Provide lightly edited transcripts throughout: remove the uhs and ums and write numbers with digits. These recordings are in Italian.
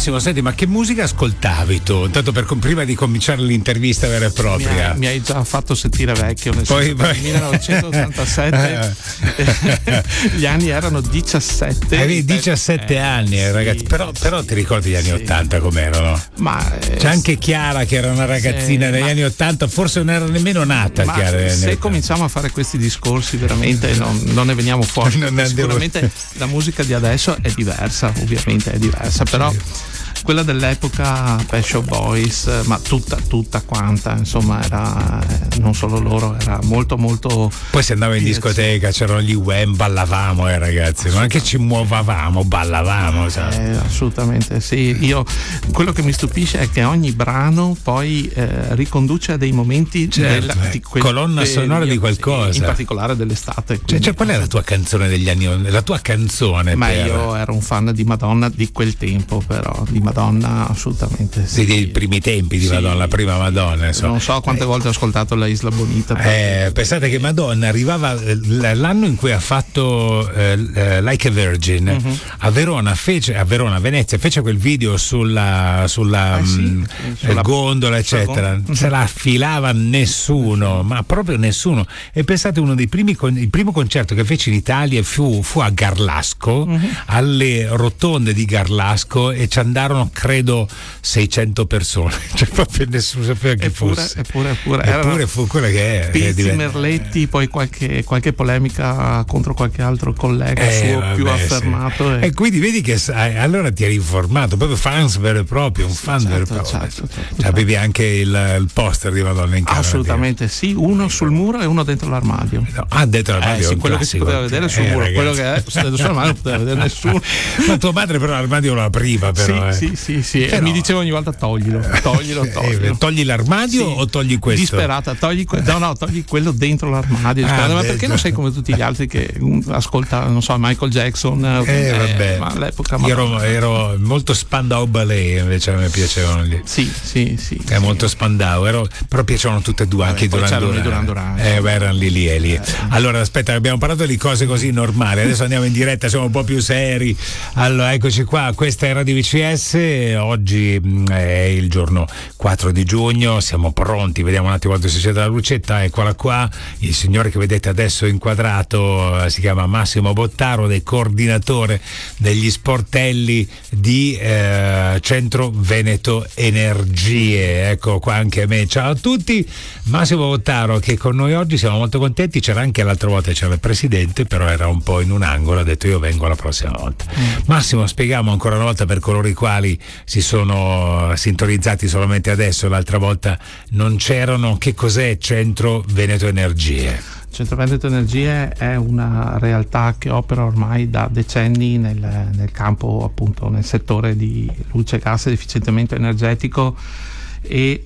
Massimo, senti, ma che musica ascoltavi tu? Tanto prima di cominciare l'intervista vera e propria. Mi hai già fatto sentire vecchio, nel senso che nel 1987 gli anni erano 17. Avevi 17 anni, ragazzi, sì, però ti ricordi gli anni 80 com'erano? Ma c'è anche Chiara che era una ragazzina negli anni 80, forse non era nemmeno nata Chiara. Se cominciamo a fare questi discorsi veramente non ne veniamo fuori. Sicuramente la musica di adesso è diversa, ovviamente è diversa, però quella dell'epoca, Pet Shop Boys, ma tutta quanta, insomma, era non solo loro, era molto molto. Poi se andavo in discoteca c'erano gli Wham, ballavamo, ragazzi, non è che ci muovavamo, ballavamo, assolutamente sì. Quello che mi stupisce è che ogni brano poi riconduce a dei momenti colonna sonora di qualcosa, in particolare dell'estate. Cioè, qual è la tua canzone degli anni, la tua canzone? Ma io ero un fan di Madonna di quel tempo, però di Madonna assolutamente sì. Dei primi tempi di Madonna, la prima Madonna, insomma. Non so quante volte ho ascoltato la Isla Bonita. Pensate che Madonna arrivava l'anno in cui ha fatto Like a Virgin a Venezia, fece quel video sulla gondola, eccetera. Se la affilava nessuno, ma proprio nessuno. E pensate, il primo concerto che fece in Italia fu a Garlasco, alle rotonde di Garlasco, e ci andarono credo 600 persone, cioè proprio nessuno sapeva chi fosse. Eppure fu quella che è. Pizzi, Merletti, poi qualche polemica contro qualche altro collega suo più affermato. E quindi vedi che allora ti eri informato, proprio fans vero e proprio, un fan vero e proprio. Certo. Avevi anche il poster di Madonna in camera? Assolutamente sì, uno sul muro e uno dentro l'armadio. Dentro l'armadio sì, quello che si poteva vedere sul muro, ragazzi. quello che è dentro l'armadio non poteva vedere nessuno. Ma tua madre però l'armadio lo apriva, però. Sì. Però, mi diceva ogni volta toglilo. Togli l'armadio o togli questo? Disperata, togli quello dentro l'armadio. Ma perché non sei come tutti gli altri che ascolta, non so, Michael Jackson? Vabbè. Ma all'epoca ero molto Spandau Ballet, invece a me piacevano lì. Sì. È molto Spandau, però piacevano tutte e due, anche Duran Duran. Erano lì. Allora aspetta, abbiamo parlato di cose così normali, adesso andiamo in diretta, siamo un po' più seri. Allora eccoci qua, questa è Radio VCS, oggi è il giorno 4 di giugno, siamo pronti, vediamo un attimo quanto si accende la lucetta, eccola qua, il signore che vedete adesso inquadrato si chiama Massimo Bottaro, del coordinatore degli sportelli di Centro Veneto Energie. Ecco qua anche me, ciao a tutti, Massimo Bottaro che con noi oggi, siamo molto contenti. C'era anche l'altra volta, c'era il presidente, però era un po' in un angolo, ha detto io vengo la prossima volta. Massimo, spieghiamo ancora una volta per coloro i quali si sono sintonizzati solamente adesso, l'altra volta non c'erano, che cos'è Centro Veneto Energie? Centro Veneto Energie è una realtà che opera ormai da decenni nel campo, appunto nel settore di luce, gas ed efficientamento energetico, e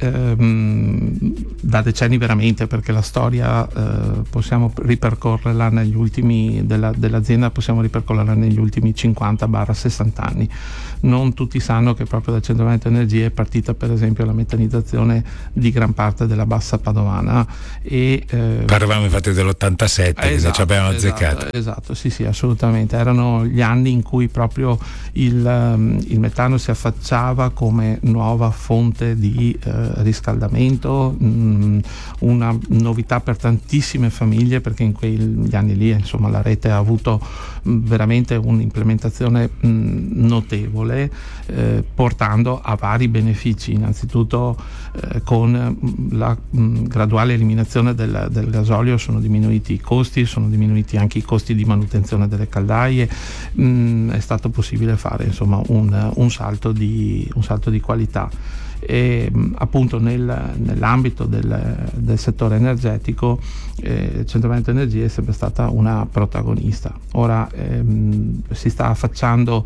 da decenni veramente, perché la storia possiamo ripercorrerla dell'azienda possiamo ripercorrerla negli ultimi 50-60 anni. Non tutti sanno che proprio da Centro Veneto Energie è partita per esempio la metanizzazione di gran parte della bassa padovana, e parlavamo infatti dell'87, che ci abbiamo azzeccato. Esatto, sì, assolutamente. Erano gli anni in cui proprio il metano si affacciava come nuova fonte di riscaldamento, una novità per tantissime famiglie, perché in quegli anni lì insomma la rete ha avuto veramente un'implementazione notevole, portando a vari benefici. Innanzitutto con la graduale eliminazione del gasolio sono diminuiti i costi, sono diminuiti anche i costi di manutenzione delle caldaie, è stato possibile fare insomma un salto di qualità. E appunto nell'ambito del settore energetico Centro Veneto Energie è sempre stata una protagonista. Ora si sta affacciando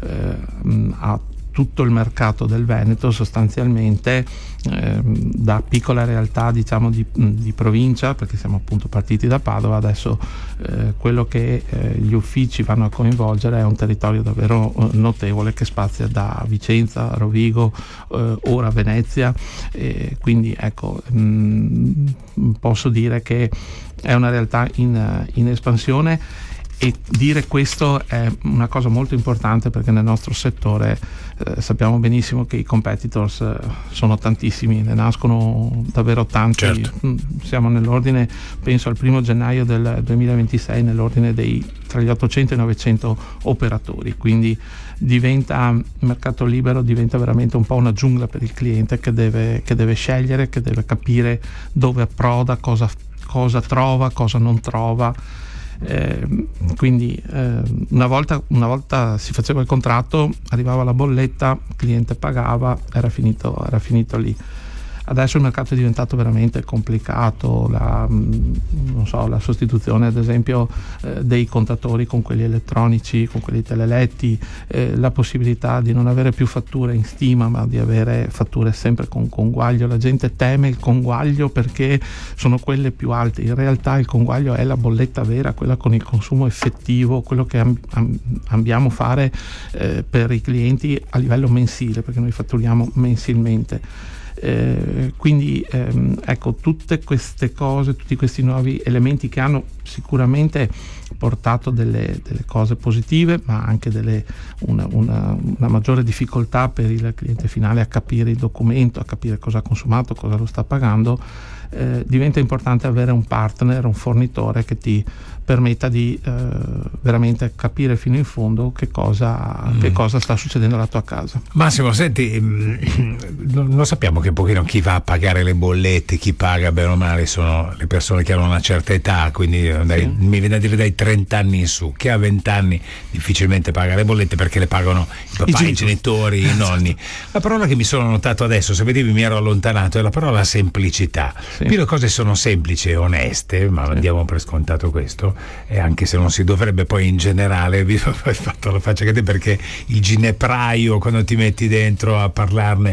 a tutto il mercato del Veneto, sostanzialmente da piccola realtà diciamo di provincia, perché siamo appunto partiti da Padova. Adesso quello che gli uffici vanno a coinvolgere è un territorio davvero notevole, che spazia da Vicenza, Rovigo, ora Venezia, quindi ecco, posso dire che è una realtà in espansione, E dire questo è una cosa molto importante, perché nel nostro settore sappiamo benissimo che i competitors sono tantissimi, ne nascono davvero tanti. Certo. Siamo nell'ordine, penso al 1 gennaio del 2026, nell'ordine tra gli 800 e i 900 operatori, quindi mercato libero diventa veramente un po' una giungla per il cliente che deve scegliere, che deve capire dove approda, cosa trova, cosa non trova. Quindi una volta si faceva il contratto, arrivava la bolletta, il cliente pagava, era finito lì. Adesso il mercato è diventato veramente complicato, la sostituzione ad esempio dei contatori con quelli elettronici, con quelli teleletti, la possibilità di non avere più fatture in stima ma di avere fatture sempre con conguaglio. La gente teme il conguaglio perché sono quelle più alte, in realtà il conguaglio è la bolletta vera, quella con il consumo effettivo, quello che abbiamo a fare per i clienti a livello mensile, perché noi fatturiamo mensilmente. Quindi ecco, tutte queste cose, tutti questi nuovi elementi che hanno sicuramente portato delle cose positive, ma anche una maggiore difficoltà per il cliente finale a capire il documento, a capire cosa ha consumato, cosa lo sta pagando. Diventa importante avere un partner, un fornitore che ti permetta di veramente capire fino in fondo che cosa sta succedendo alla tua casa. Massimo, senti, lo sappiamo che un pochino chi va a pagare le bollette, chi paga bene o male sono le persone che hanno una certa età, quindi mi viene a dire dai 30 anni in su. Chi ha 20 anni difficilmente paga le bollette perché le pagano i papà, i genitori, i nonni. La parola che mi sono notato adesso, se vedevi mi ero allontanato, è la parola semplicità. Sì. Qui le cose sono semplici e oneste, ma andiamo per scontato questo, e anche se non si dovrebbe, poi in generale vi ho fatto la faccia che te, perché il ginepraio quando ti metti dentro a parlarne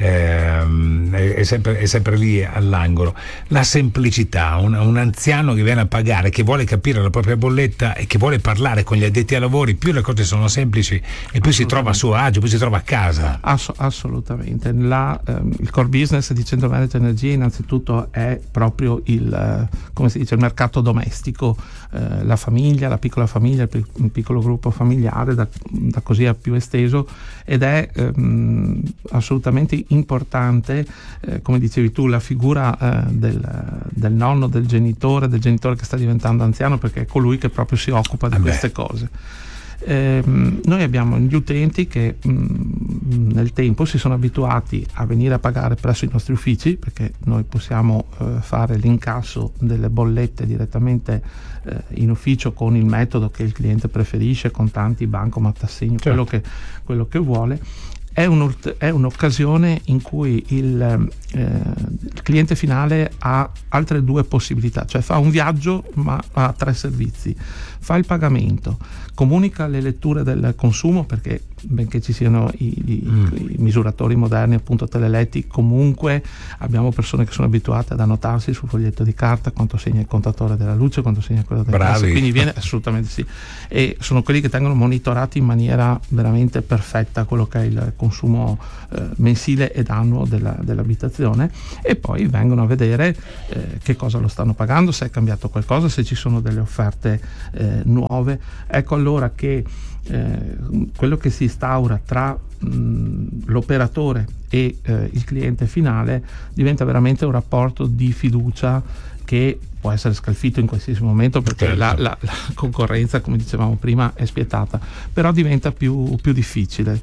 è sempre lì all'angolo. La semplicità, un anziano che viene a pagare, che vuole capire la propria bolletta e che vuole parlare con gli addetti ai lavori, più le cose sono semplici e più si trova a suo agio, più si trova a casa. Assolutamente. Il core business di Centro Veneto Energia innanzitutto è proprio il mercato domestico, la famiglia, la piccola famiglia, il piccolo gruppo familiare, da così a più esteso, ed è assolutamente importante, come dicevi tu, la figura del nonno, del genitore che sta diventando anziano, perché è colui che proprio si occupa di queste cose. Noi abbiamo gli utenti che nel tempo si sono abituati a venire a pagare presso i nostri uffici, perché noi possiamo fare l'incasso delle bollette direttamente in ufficio con il metodo che il cliente preferisce, contanti, bancomat, assegno, certo, quello che vuole. È un'occasione in cui il cliente finale ha altre due possibilità, cioè fa un viaggio ma ha 3 servizi: fa il pagamento, comunica le letture del consumo, perché benché ci siano i misuratori moderni, appunto teleletti, comunque abbiamo persone che sono abituate ad annotarsi sul foglietto di carta quanto segna il contatore della luce, quanto segna quello del gas, quindi viene assolutamente sì, e sono quelli che tengono monitorati in maniera veramente perfetta quello che è il consumo mensile ed annuo dell'abitazione, e poi vengono a vedere che cosa lo stanno pagando, se è cambiato qualcosa, se ci sono delle offerte nuove. Ecco allora che quello che si instaura tra l'operatore e il cliente finale diventa veramente un rapporto di fiducia che può essere scalfito in qualsiasi momento, perché la concorrenza, come dicevamo prima, è spietata, però diventa più difficile.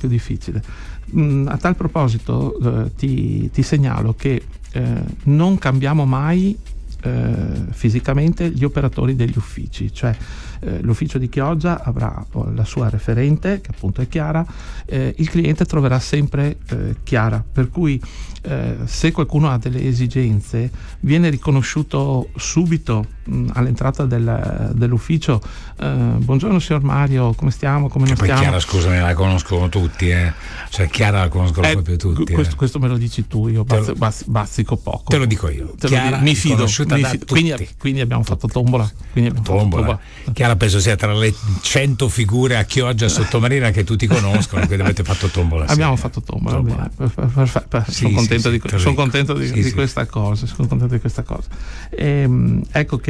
A tal proposito ti segnalo che non cambiamo mai fisicamente gli operatori degli uffici, cioè l'ufficio di Chioggia avrà la sua referente, che appunto è Chiara, il cliente troverà sempre Chiara, per cui se qualcuno ha delle esigenze viene riconosciuto subito all'entrata dell'ufficio. Buongiorno signor Mario, come stiamo, come non stiamo? Chiara, scusami, la conoscono tutti, cioè Chiara la conoscono proprio tutti. Questo me lo dici tu, io bazzico poco. Te lo dico io. Chiara, mi fido. Quindi abbiamo fatto tombola. Chiara penso sia tra le 100 figure a Chioggia Sottomarina che tutti conoscono, che avete fatto tombola. Abbiamo fatto tombola. Sono contento di questa cosa. Ecco che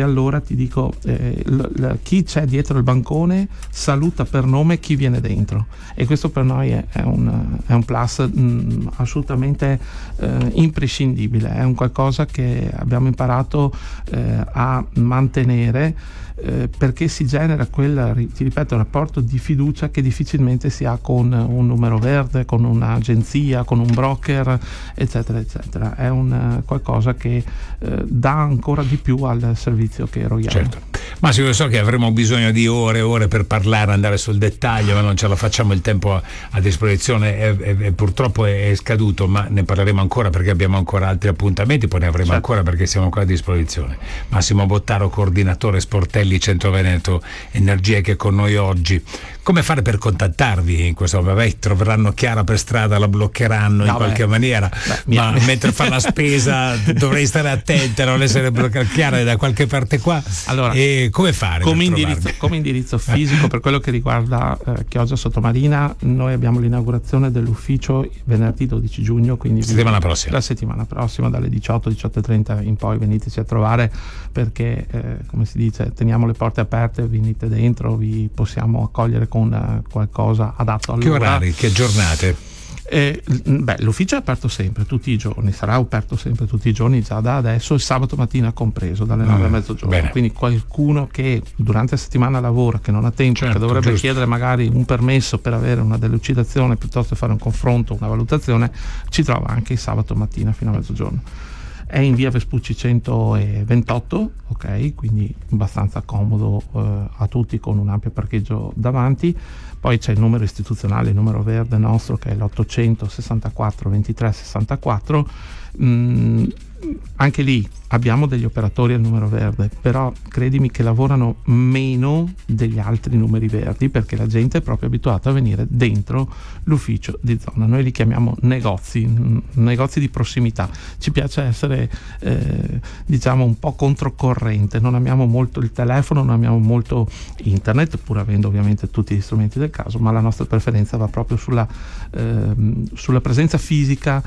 allora ti dico, chi c'è dietro il bancone saluta per nome chi viene dentro, e questo per noi è un plus assolutamente imprescindibile, è un qualcosa che abbiamo imparato a mantenere, perché si genera ti ripeto, rapporto di fiducia che difficilmente si ha con un numero verde, con un'agenzia, con un broker, eccetera eccetera. È un qualcosa che dà ancora di più al servizio che eroghiamo. Certo. Massimo, io so che avremo bisogno di ore e ore per parlare, andare sul dettaglio, ma non ce la facciamo, il tempo a disposizione purtroppo è scaduto, ma ne parleremo ancora perché abbiamo ancora altri appuntamenti, poi ne avremo ancora perché siamo qua a disposizione. Massimo Bottaro, coordinatore sportelli Centro Veneto Energia, che è con noi oggi. Come fare per contattarvi in questo momento? Troveranno Chiara per strada, la bloccheranno in qualche maniera, ma mentre fa la spesa dovrei stare attenta a non essere bloccata. Chiara è da qualche parte qua. Allora, e come fare? Come indirizzo fisico per quello che riguarda Chioggia Sottomarina, noi abbiamo l'inaugurazione dell'ufficio venerdì 12 giugno, quindi la settimana prossima dalle 18:30 in poi veniteci a trovare, perché come si dice, teniamo le porte aperte, venite dentro, vi possiamo accogliere con qualcosa adatto all'ora. Che orari, che giornate? L'ufficio è aperto sempre, tutti i giorni, sarà aperto sempre tutti i giorni già da adesso, il sabato mattina compreso dalle 9 a mezzogiorno. Bene. Quindi qualcuno che durante la settimana lavora, che non ha tempo, che dovrebbe chiedere magari un permesso per avere una delucidazione piuttosto che fare un confronto, una valutazione, ci trova anche il sabato mattina fino a mezzogiorno. È in via Vespucci 128, ok, quindi abbastanza comodo a tutti, con un ampio parcheggio davanti. Poi c'è il numero istituzionale, il numero verde nostro, che è l'800 64 23 64. Anche lì abbiamo degli operatori al numero verde, però credimi che lavorano meno degli altri numeri verdi, perché la gente è proprio abituata a venire dentro l'ufficio di zona. Noi li chiamiamo negozi di prossimità. Ci piace essere diciamo un po' controcorrente, non amiamo molto il telefono, non amiamo molto internet, pur avendo ovviamente tutti gli strumenti del caso, ma la nostra preferenza va proprio sulla presenza fisica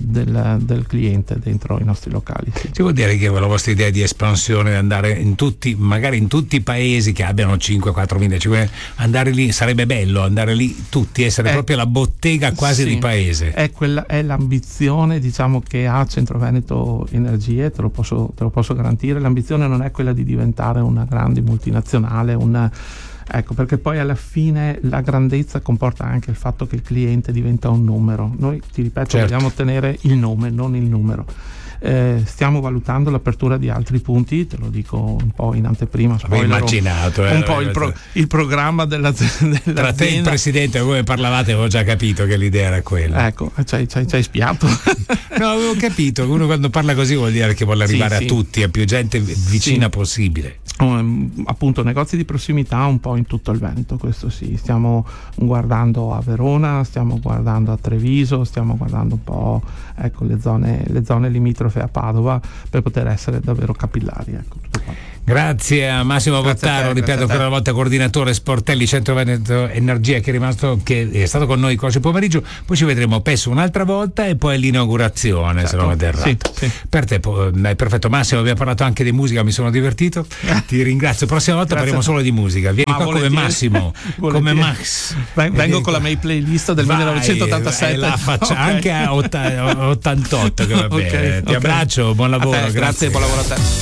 del cliente dentro i nostri locali. Sì. Ci vuol dire che la vostra idea di espansione, andare magari in tutti i paesi che abbiano 5-4 andare lì, sarebbe bello andare lì tutti, essere proprio la bottega quasi di paese. È l'ambizione, diciamo, che ha Centro Veneto Energie, te lo posso garantire. L'ambizione non è quella di diventare una grande multinazionale, ecco, perché poi alla fine la grandezza comporta anche il fatto che il cliente diventa un numero. Noi, ti ripeto, vogliamo ottenere il nome, non il numero. Stiamo valutando l'apertura di altri punti, te lo dico un po' in anteprima, spoiler, immaginato, un po' il programma dell'azienda. Tra te e il presidente, come parlavate, avevo già capito che l'idea era quella. Ecco, ci hai spiato. No, avevo capito, uno quando parla così vuol dire che vuole arrivare a tutti, a più gente vicina possibile. Appunto, negozi di prossimità un po' in tutto il Veneto, questo sì. Stiamo guardando a Verona, stiamo guardando a Treviso, stiamo guardando un po', ecco, le zone limitrofe a Padova, per poter essere davvero capillari, ecco, tutto qua. Grazie a Massimo Bottaro, ripeto ancora una volta, coordinatore sportelli Centro Veneto Energia, che è stato con noi oggi pomeriggio. Poi ci vedremo penso un'altra volta e poi l'inaugurazione, se non vado errato. Sì. Per te è perfetto. Massimo, abbiamo parlato anche di musica, mi sono divertito, ti ringrazio. Prossima volta parliamo solo di musica. Vieni qua come Massimo, come Max. Vengo con la mia playlist del 1987. La faccio anche a 88, che va bene. Ti abbraccio, buon lavoro. Grazie, buon lavoro a te.